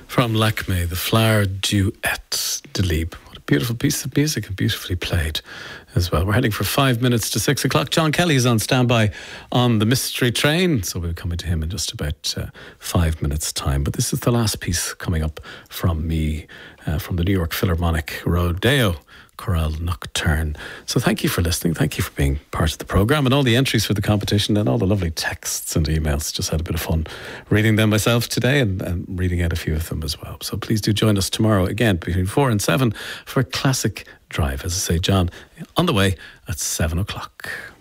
From Lakme, the Flower Duet de Liebe. What a beautiful piece of music and beautifully played as well. We're heading for 5 minutes to 6 o'clock. John Kelly is on standby on the Mystery Train, so we're coming to him in just about 5 minutes' time. But this is the last piece coming up from me, from the New York Philharmonic Rodeo Chorale Nocturne. So thank you for listening. Thank you for being part of the programme and all the entries for the competition and all the lovely texts and emails. Just had a bit of fun reading them myself today and reading out a few of them as well. So please do join us tomorrow again between 4 and 7 for a classic drive. As I say, John, on the way at 7 o'clock.